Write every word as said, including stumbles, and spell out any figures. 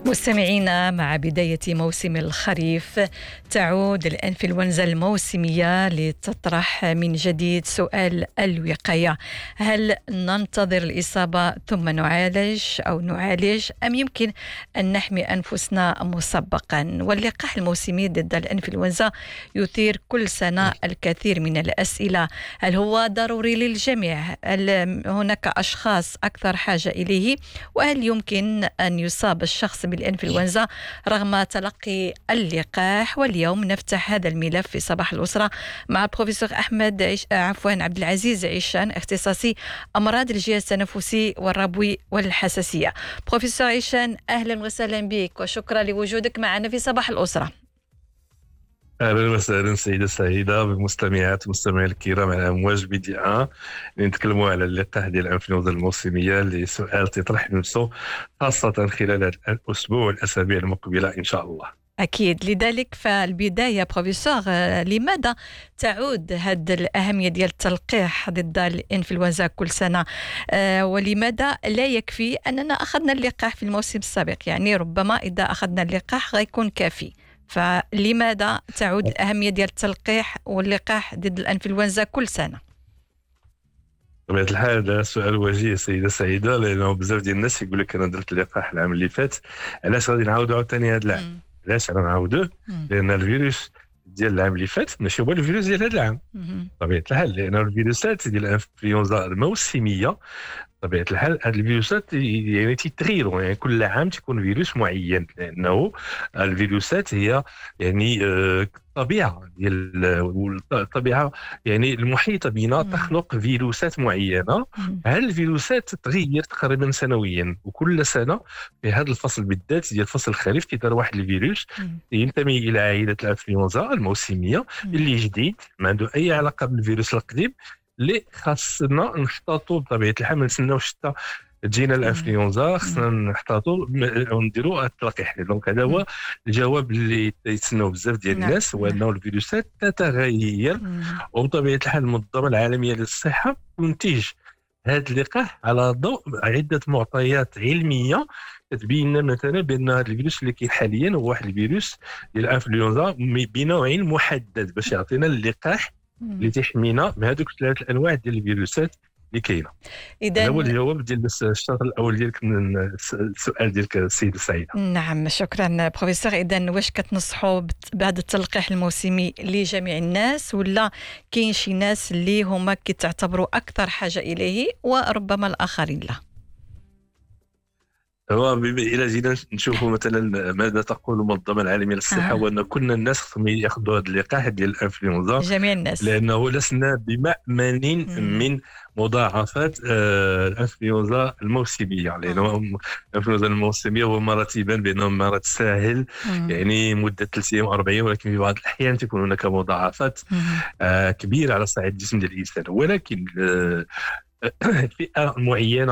مستمعينا، مع بداية موسم الخريف تعود الإنفلونزا الموسمية لتطرح من جديد سؤال الوقاية. هل ننتظر الإصابة ثم نعالج أو نعالج أم يمكن أن نحمي أنفسنا مسبقا؟ واللقاح الموسمي ضد الإنفلونزا يثير كل سنة الكثير من الأسئلة. هل هو ضروري للجميع؟ هل هناك أشخاص أكثر حاجة إليه؟ وهل يمكن أن يصاب الشخص بالإنفلونزا رغم تلقي اللقاح؟ واليوم نفتح هذا الملف في صباح الأسرة مع البروفيسور أحمد عش... عفوا عبد العزيز عيشان، اختصاصي أمراض الجهاز التنفسي والربوي والحساسية. بروفيسور عيشان، أهلا وسهلا بك وشكرا لوجودك معنا في صباح الأسرة. اهلا وسهلا سيده سعيده بالمستمعات والمستمعين الكرام على امواج بي دي ان. نتكلموا على اللقاح ديال الانفلونزا الموسميه اللي سؤال تطرح نفسه خاصه خلال هذا الاسبوع والاسابيع المقبله ان شاء الله. أكيد. لذلك فالبداية بروفيسور، لماذا تعود هذه الأهمية ديال التلقيح ضد الإنفلونزا كل سنة؟ أه ولماذا لا يكفي أننا أخذنا اللقاح في الموسم السابق؟ يعني ربما إذا أخذنا اللقاح غيكون كافي، فلماذا تعود الأهمية ديال التلقيح واللقاح ضد الإنفلونزا كل سنة؟ بطبيعة الحال هذا سؤال وجيه سيدة سعيدة، لأنه بزاف ديال الناس يقول لك أنا درت اللقاح العام اللي فات، علاش غادي نعاودو عاوتاني هذا العام؟ علاش أنا نعاودوه؟ لأن الفيروس ديال العام اللي فات ماشي هو الفيروس ديال هذا العام. بطبيعة الحال لأن الفيروسات ديال الإنفلونزا الموسمية بطبيعة الحال هاد الفيروسات يعني تيتغيروا، يعني كل عام تكون فيروس معين، لأنه الفيروسات هي يعني الطبيعة ديال الطبيعة يعني المحيطة بنا تخلق فيروسات معينة. هاد الفيروسات تتغير تقريبا سنويا، وكل سنة في هذا الفصل بالذات ديال فصل الخريف كيدار واحد الفيروس ينتمي إلى عائلة الإنفلونزا الموسمية اللي جديد ما عنده أي علاقة بالفيروس القديم، اللي خاصنا نحتاطوا بطبيعه الحال. ما نستناوش حتى تجينا الانفلونزا، خصنا نحتاطوا ونديروا التلقيح. دونك هذا هو الجواب اللي يتسناو بزاف ديال الناس، هو انه الفيروسات تتغير. وبطبيعه الحال المنظمه العالميه للصحه تنتج هذا اللقاح على ضوء عده معطيات علميه تتبين لنا مثلا بان هذا الفيروس اللي كاين حاليا هو واحد الفيروس ديال الانفلونزا بنوع محدد باش يعطينا اللقاح اللي تحمينا من هذوك ثلاث الانواع ديال الفيروسات اللي كاينه. هذا هو الجواب ديال الشطر الاول ديالك من السؤال ديالك السيده سعيده. نعم، شكرا بروفيسور. اذا واش كتنصحوا بعد التلقيح الموسمي لجميع الناس، ولا كاين شي ناس اللي هما كيتعتبروا اكثر حاجه اليه وربما الاخرين لا؟ هو الى جينا نشوفوا مثلا ماذا تقول المنظمه العالميه للصحه، آه. وان كل الناس خصهم ياخذوا هذا اللقاح ديال الانفلونزا، جميع الناس، لانه لسنا بمأمن من مضاعفات آه الانفلونزا الموسميه. لانه الانفلونزا الموسميه هو مرض يبان بانه مرض سهل، مم. يعني مده ثلاث ايام اربع ايام، ولكن في بعض الاحيان تكون هناك مضاعفات آه كبيره على صعيد الجسم ديال الانسان. ولكن آه فئه معينه